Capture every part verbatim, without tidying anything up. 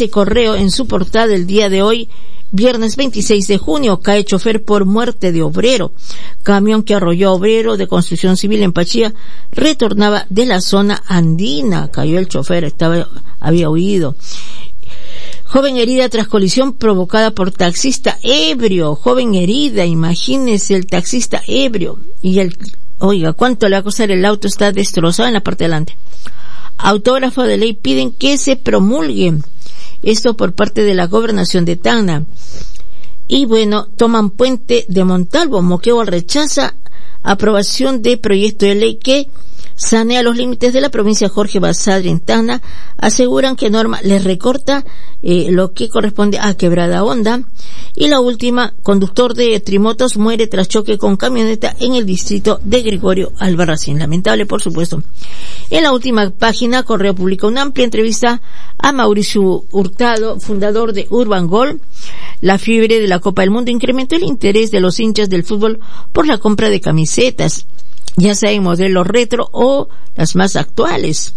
este correo en su portada el día de hoy, viernes veintiséis de junio, cae chofer por muerte de obrero. Camión que arrolló a obrero de construcción civil en Pachía retornaba de la zona andina. Cayó el chofer, estaba, había huido. Joven herida tras colisión provocada por taxista ebrio. Joven herida, imagínese el taxista ebrio. Y el, oiga, ¿cuánto le va a costar? El auto está destrozado en la parte de delante. Autógrafo de ley piden que se promulgue. Esto por parte de la gobernación de Tacna. Y bueno, toman puente de Montalvo. Moquegua rechaza aprobación de proyecto de ley que sanea los límites de la provincia Jorge Basadre en Tacna. Aseguran que norma les recorta eh, lo que corresponde a Quebrada Honda. Y la última, conductor de trimotos muere tras choque con camioneta en el distrito de Gregorio Albarracín. Lamentable, por supuesto. En la última página, Correo publica una amplia entrevista a Mauricio Hurtado, fundador de Urban Gol. La fiebre de la Copa del Mundo incrementó el interés de los hinchas del fútbol por la compra de camisetas, ya sea en modelos retro o las más actuales.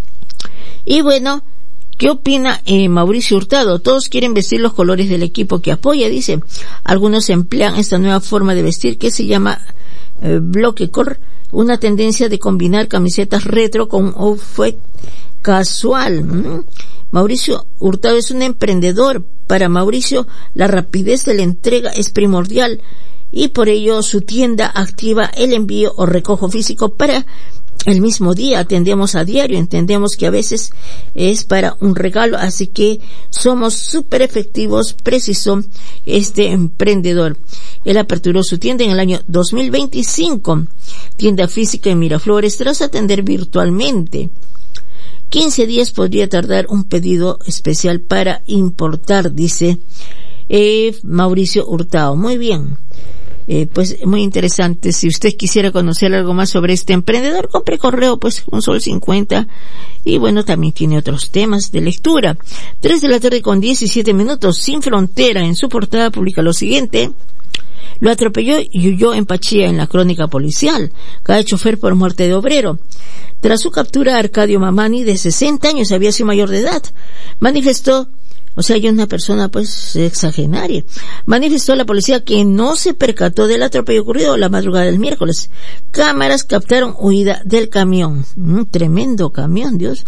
Y bueno, ¿qué opina eh, Mauricio Hurtado? Todos quieren vestir los colores del equipo que apoya, dice. Algunos emplean esta nueva forma de vestir que se llama eh, bloquecore, una tendencia de combinar camisetas retro con outfit casual. ¿Mm? Mauricio Hurtado es un emprendedor. Para Mauricio, la rapidez de la entrega es primordial y por ello su tienda activa el envío o recojo físico para el mismo día. Atendemos a diario, entendemos que a veces es para un regalo, así que somos súper efectivos, precisó este emprendedor. Él aperturó su tienda en el año dos mil veinticinco, tienda física en Miraflores, tras atender virtualmente. quince días podría tardar un pedido especial para importar, dice eh, Mauricio Hurtado. Muy bien. Eh, pues muy interesante. Si usted quisiera conocer algo más sobre este emprendedor, compre Correo, pues un sol cincuenta. Y bueno, también tiene otros temas de lectura. Tres de la tarde con diecisiete minutos. Sin Frontera en su portada publica lo siguiente: lo atropelló y huyó en Pachía en la crónica policial. Cae chofer por muerte de obrero. Tras su captura, Arcadio Mamani, de sesenta años, había sido mayor de edad, manifestó, o sea, hay una persona pues exagenaria, manifestó a la policía que no se percató del atropello ocurrido la madrugada del miércoles. Cámaras captaron huida del camión. Un tremendo camión, Dios.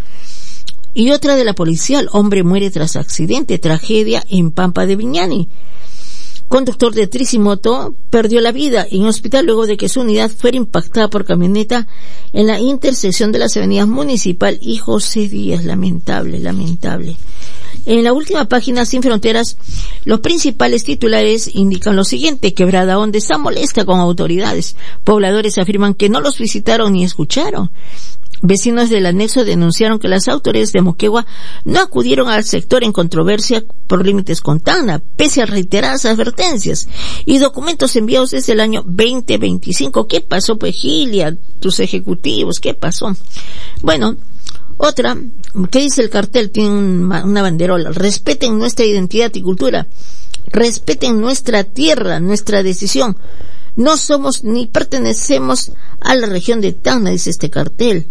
Y otra de la policía: hombre muere tras accidente, tragedia en Pampa de Viñani. Conductor de tricimoto perdió la vida en hospital luego de que su unidad fuera impactada por camioneta en la intersección de las avenidas Municipal y José Díaz. Lamentable, lamentable. En la última página, Sin Fronteras, los principales titulares indican lo siguiente: Quebrada Honda está molesta con autoridades. Pobladores afirman que no los visitaron ni escucharon. Vecinos del anexo denunciaron que las autoridades de Moquegua no acudieron al sector en controversia por límites con Tacna, pese a reiteradas advertencias y documentos enviados desde el año veinte veinticinco. ¿Qué pasó, pues, Gilia, tus ejecutivos? ¿Qué pasó? Bueno, otra, ¿qué dice el cartel? Tiene un, una banderola: respeten nuestra identidad y cultura, respeten nuestra tierra, nuestra decisión. No somos ni pertenecemos a la región de Tacna, dice este cartel.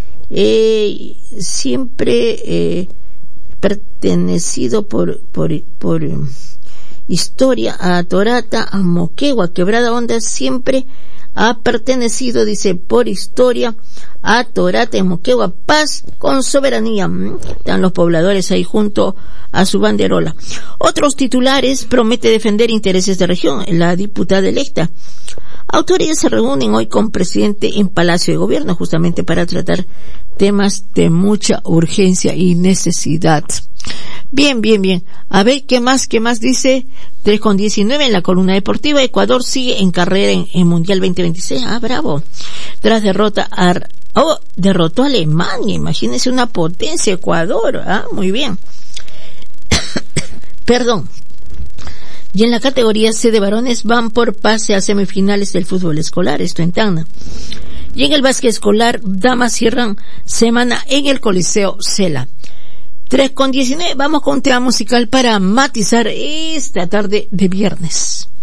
Eh, siempre eh, pertenecido por, por, por eh, historia a Torata, a Moquegua. Quebrada Honda siempre ha pertenecido, dice, por historia a Torata, en Moquegua. Paz con soberanía. Están los pobladores ahí junto a su banderola. Otros titulares: promete defender intereses de región la diputada electa. Autoridades se reúnen hoy con presidente en Palacio de Gobierno justamente para tratar temas de mucha urgencia y necesidad. Bien, bien, bien. A ver, ¿qué más? ¿Qué más dice? tres con diecinueve en la columna deportiva. Ecuador sigue en carrera en, en Mundial veinte veintiséis. Ah, bravo. Tras derrota a... Oh, derrotó a Alemania. Imagínense, una potencia, Ecuador. Ah, muy bien. Perdón. Y en la categoría C de varones van por pase a semifinales del fútbol escolar, esto en Tacna. Y en el básquet escolar, damas cierran semana en el Coliseo Cela. tres con diecinueve, vamos con un tema musical para matizar esta tarde de viernes.